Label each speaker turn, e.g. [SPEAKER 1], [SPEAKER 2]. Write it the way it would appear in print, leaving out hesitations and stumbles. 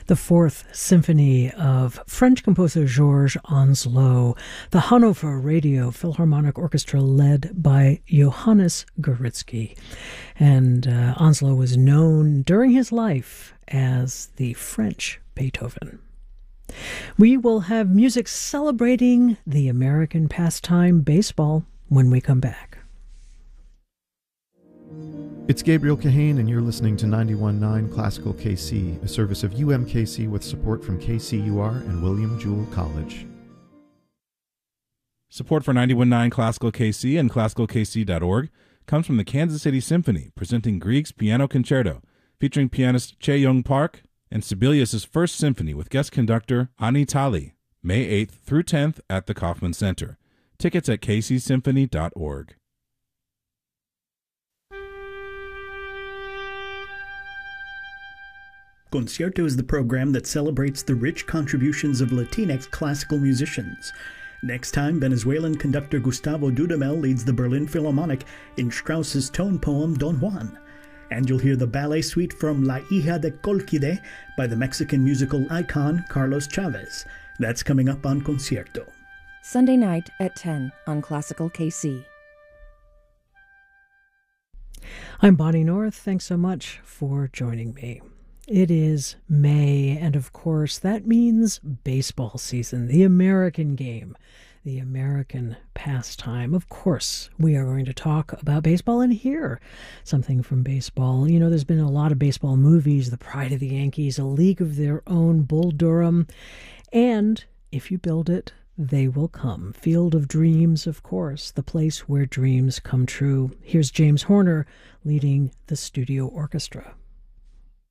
[SPEAKER 1] the Fourth Symphony of French composer Georges Onslow, the Hanover Radio Philharmonic Orchestra led by Johannes Goritzky. And Onslow was known during his life as the French Beethoven. We will have music celebrating the American pastime baseball when we come back.
[SPEAKER 2] It's Gabriel Kahane, and you're listening to 91.9 Classical KC, a service of UMKC with support from KCUR and William Jewell College.
[SPEAKER 3] Support for 91.9 Classical KC and ClassicalKC.org comes from the Kansas City Symphony, presenting Grieg's Piano Concerto, featuring pianist Chae Young Park, and Sibelius' First Symphony with guest conductor Ani Tali, May 8th through 10th at the Kaufman Center. Tickets at kcsymphony.org.
[SPEAKER 4] Concierto is the program that celebrates the rich contributions of Latinx classical musicians. Next time, Venezuelan conductor Gustavo Dudamel leads the Berlin Philharmonic in Strauss's tone poem Don Juan. And you'll hear the ballet suite from La Hija de Colquide by the Mexican musical icon Carlos Chavez. That's coming up on Concierto.
[SPEAKER 5] Sunday night at 10 on Classical KC.
[SPEAKER 1] I'm Bonnie North. Thanks so much for joining me. It is May, and of course, that means baseball season, the American game, the American pastime. Of course, we are going to talk about baseball and hear something from baseball. You know, there's been a lot of baseball movies, The Pride of the Yankees, A League of Their Own, Bull Durham, and if you build it, they will come. Field of Dreams, of course, the place where dreams come true. Here's James Horner leading the studio orchestra.